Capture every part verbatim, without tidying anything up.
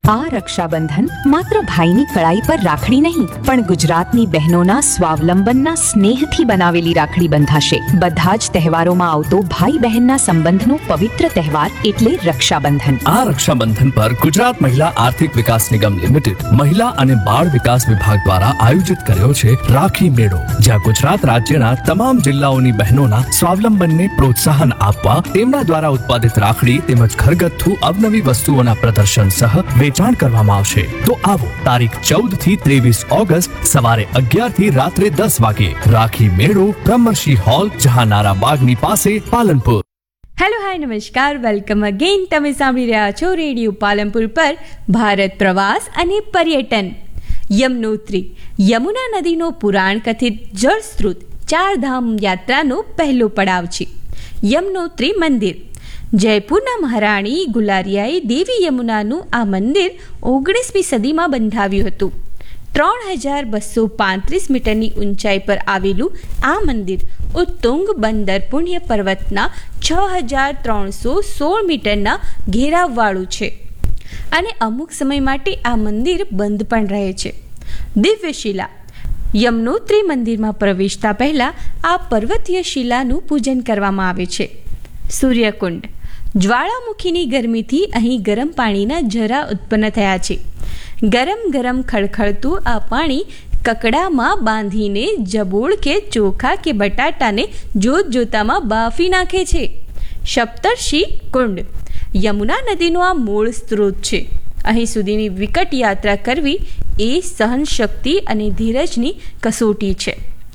આ રક્ષાબંધન માત્ર ભાઈની કળાઈ પર રાખડી નહીં, પણ ગુજરાતની બહેનોના સ્વાવલંબનના સ્નેહથી બનાવેલી રાખડી બંધાશે. બધા જ તહેવારોમાં આવતો ભાઈ બહેનના સંબંધનો પવિત્ર તહેવાર એટલે રક્ષાબંધન. આ રક્ષાબંધન પર ગુજરાત મહિલા આર્થિક વિકાસ નિગમ લિમિટેડ મહિલા અને બાળ વિકાસ વિભાગ દ્વારા આયોજિત કર્યો છે રાખી મેળો, જ્યાં ગુજરાત રાજ્યના તમામ જિલ્લાઓની બહેનોના સ્વાવલંબનને પ્રોત્સાહન આપવા તેમના દ્વારા ઉત્પાદિત રાખડી તેમજ ઘરગથ્થુ અવનવી વસ્તુઓના પ્રદર્શન સહ વેચાણ કરવામાં આવશે. તો આવો તારીખ ચૌદ થી ત્રેવીસ ઓગસ્ટ સવારે અગિયાર થી રાત્રે દસ વાગે રાખી મેળો, બ્રહ્મર્ષિ હોલ, જહાનારા બાગની પાસે, પાલનપુર. હેલો હાય નમસ્કાર, વેલકમ અગેન. તમે સાંભળી રહ્યા છો રેડિયો પાલનપુર પર ભારત પ્રવાસ અને પર્યટન. યમનોત્રી, યમુના નદીનો પુરાણ કથિત જળ સ્ત્રોત ચારધામ યાત્રાનો પહેલો પડાવ છે. યમનોત્રી મંદિર. જયપુરના મહારાણી ગુલારિયાએ દેવી યમુનાનું આ મંદિર ઓગણીસમી સદીમાં બંધાવ્યું હતું. ત્રણ હજાર બસો પાંત્રીસ મીટરની ઊંચાઈ પર આવેલું આ મંદિર ઉત્તુંગ બંદર પુણ્ય પર્વતના છ હજાર ત્રણસો સોળ મીટરના ઘેરાવવાળું છે અને અમુક સમય માટે આ મંદિર બંધ પણ રહે છે. દિવ્ય શિલા. યમનોત્રી મંદિરમાં પ્રવેશતા પહેલા આ પર્વતીય શિલાનું પૂજન કરવામાં આવે છે. સૂર્યકુંડ. જ્વાળામુખીની ગરમીથી અહીં ગરમ પાણીના ઝરા ઉત્પન્ન થયા છે. ગરમ ગરમ ખળખળતું આ પાણી કકડામાં બાંધીને જબોળ કે ચોખા કે બટાટાને જોત જોતામાં બાફી નાખે છે. સપ્તર્ષિ કુંડ. યમુના નદીનો આ મૂળ સ્ત્રોત છે. અહીં સુધીની વિકટ યાત્રા કરવી એ સહનશક્તિ અને ધીરજની કસોટી છે.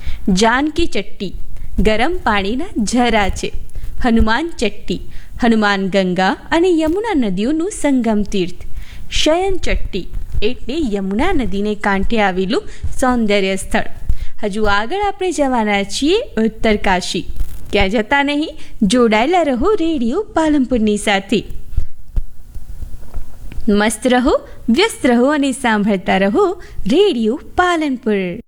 જાનકી ચટ્ટી. ગરમ પાણીના ઝરા છે. હનુમાન ચટ્ટી. હનુમાન ગંગા અને યમુના નદીઓનું સંગમ તીર્થ. શયન ચટ્ટી એટલે યમુના નદીને કાંઠે આવેલું સૌંદર્ય સ્થળ. હજુ આગળ આપણે જવાના છીએ ઉત્તરકાશી. ક્યાં જતા નહીં, જોડાયેલા રહો રેડિયો પાલનપુરની સાથે. મસ્ત રહો, વ્યસ્ત રહો અને સાંભળતા રહો રેડિયો પાલનપુર.